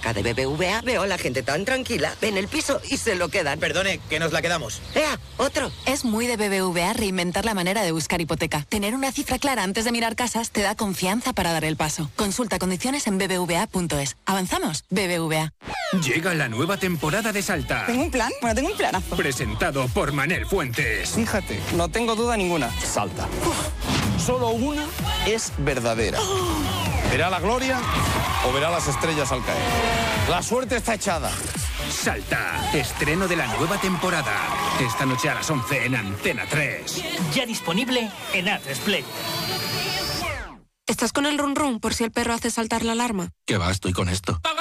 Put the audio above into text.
hipoteca de BBVA, veo a la gente tan tranquila, ven el piso y se lo quedan. Perdone, que nos la quedamos. ¡Ea! ¡Otro! Es muy de BBVA reinventar la manera de buscar hipoteca. Tener una cifra clara antes de mirar casas te da confianza para dar el paso. Consulta condiciones en bbva.es. ¿Avanzamos? BBVA. Llega la nueva temporada de Salta. ¿Tengo un plan? Bueno, tengo un planazo. Presentado por Manel Fuentes. Fíjate, no tengo duda ninguna. Salta. Solo una es verdadera. ¿Verá la gloria o verá las estrellas al caer? La suerte está echada. Salta, estreno de la nueva temporada. Esta noche a las 11 en Antena 3. Ya disponible en A3 Player. ¿Estás con el run run por si el perro hace saltar la alarma? ¿Qué va? Estoy con esto.